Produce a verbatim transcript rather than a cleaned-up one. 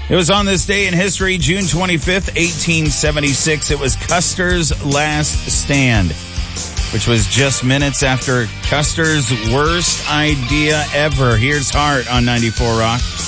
It was on this day in history, June twenty-fifth, eighteen seventy-six. It was Custer's last stand, which was just minutes after Custer's worst idea ever. Here's Heart on ninety-four Rock.